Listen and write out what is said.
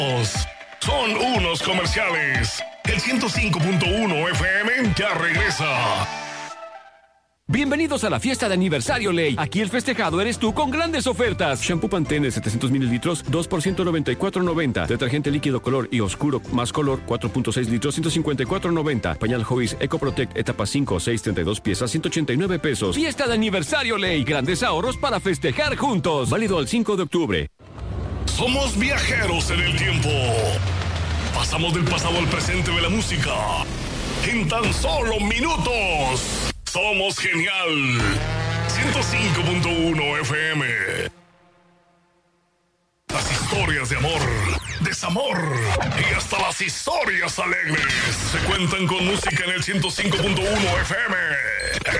Son unos comerciales. El 105.1 FM ya regresa. Bienvenidos a la fiesta de aniversario Ley. Aquí el festejado eres tú con grandes ofertas. Shampoo Pantene 700 mililitros, 2 por 194.90. Detergente líquido color y oscuro más color, 4.6 litros, 154.90. Pañal Joyce Eco Protect etapa 5, 632 piezas, 189 pesos. Fiesta de aniversario Ley. Grandes ahorros para festejar juntos. Válido al 5 de octubre. Somos viajeros en el tiempo. Pasamos del pasado al presente de la música en tan solo minutos. Somos genial. 105.1 FM. Las historias de amor, desamor y hasta las historias alegres se cuentan con música en el 105.1 FM.